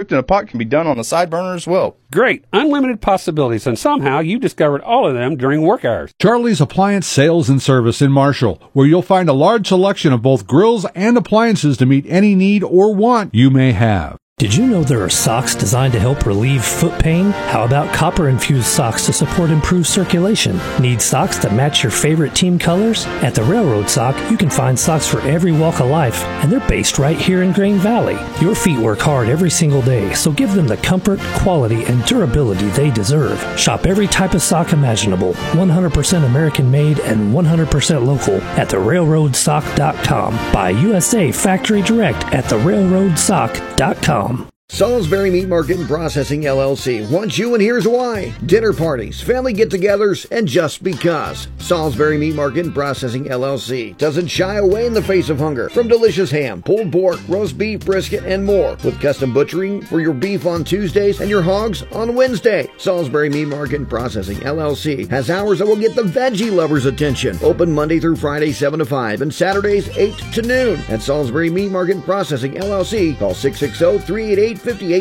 cooked in a pot can be done on the side burner as well. Great. Unlimited possibilities, and somehow you discovered all of them during work hours. Charlie's Appliance Sales and Service in Marshall, where you'll find a large selection of both grills and appliances to meet any need or want you may have. Did you know there are socks designed to help relieve foot pain? How about copper-infused socks to support improved circulation? Need socks that match your favorite team colors? At the Railroad Sock, you can find socks for every walk of life, and they're based right here in Grain Valley. Your feet work hard every single day, so give them the comfort, quality, and durability they deserve. Shop every type of sock imaginable, 100% American-made and 100% local at therailroadsock.com. Buy USA Factory Direct at therailroadsock.com. Salisbury Meat Market and Processing LLC wants you, and here's why. Dinner parties, family get-togethers, and just because. Salisbury Meat Market and Processing LLC doesn't shy away in the face of hunger. From delicious ham, pulled pork, roast beef, brisket, and more. With custom butchering for your beef on Tuesdays and your hogs on Wednesday. Salisbury Meat Market and Processing LLC has hours that will get the veggie lovers' attention. Open Monday through Friday 7 to 5 and Saturdays 8 to noon. At Salisbury Meat Market and Processing LLC, call 660-388-5816.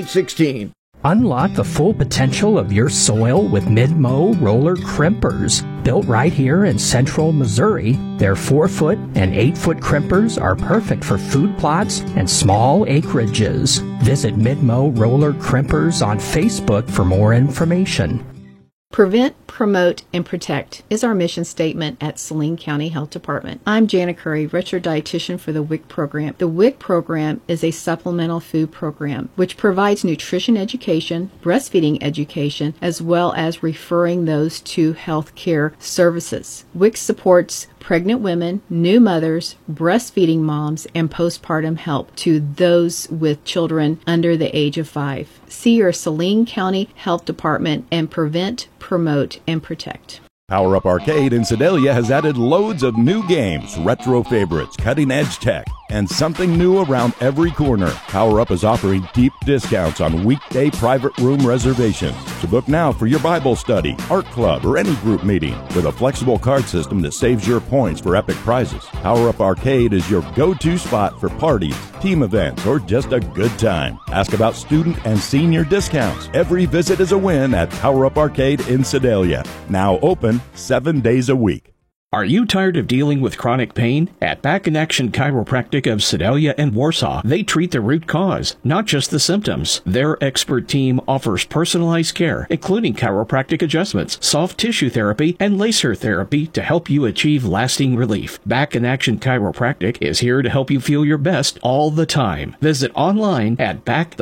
Unlock the full potential of your soil with Mid-Mow roller crimpers. Built right here in central Missouri, their 4-foot and 8-foot crimpers are perfect for food plots and small acreages. Visit Mid-Mow roller crimpers on Facebook for more information. Prevent, promote, and protect is our mission statement at Saline County Health Department. I'm Jana Curry, registered dietitian for the WIC program. The WIC program is a supplemental food program which provides nutrition education, breastfeeding education, as well as referring those to health care services. WIC supports pregnant women, new mothers, breastfeeding moms, and postpartum help to those with children under the age of 5. See your Saline County Health Department and prevent, promote, and protect. Power Up Arcade in Sedalia has added loads of new games, retro favorites, cutting-edge tech, and something new around every corner. Power Up is offering deep discounts on weekday private room reservations. So book now for your Bible study, art club, or any group meeting with a flexible card system that saves your points for epic prizes. Power Up Arcade is your go-to spot for parties, team events, or just a good time. Ask about student and senior discounts. Every visit is a win at Power Up Arcade in Sedalia. Now open 7 days a week. Are you tired of dealing with chronic pain? At Back in Action Chiropractic of Sedalia and Warsaw, they treat the root cause, not just the symptoms. Their expert team offers personalized care, including chiropractic adjustments, soft tissue therapy, and laser therapy to help you achieve lasting relief. Back in Action Chiropractic is here to help you feel your best all the time. Visit online at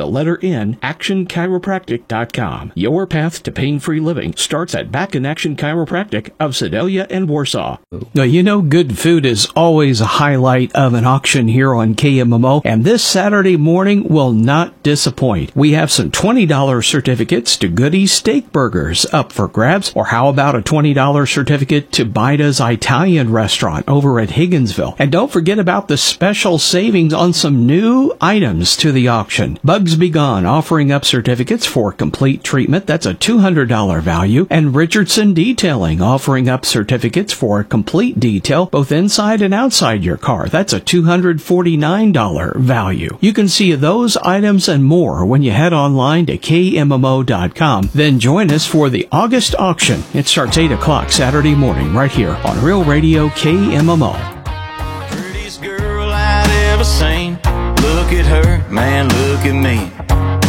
actionchiropractic.com. Your path to pain-free living starts at Back in Action Chiropractic of Sedalia and Warsaw. Now, you know, good food is always a highlight of an auction here on KMMO, and this Saturday morning will not disappoint. We have some $20 certificates to Goody's Steak Burgers up for grabs, or how about a $20 certificate to Bida's Italian restaurant over at Higginsville? And don't forget about the special savings on some new items to the auction. Bugs Be Gone offering up certificates for complete treatment, that's a $200 value, and Richardson Detailing offering up certificates for complete detail, both inside and outside your car. That's a $249 value. You can see those items and more when you head online to KMMO.com. Then join us for the August auction. It starts 8 o'clock Saturday morning right here on Real Radio KMMO. Prettiest girl I'd ever seen. Look at her, man, look at me.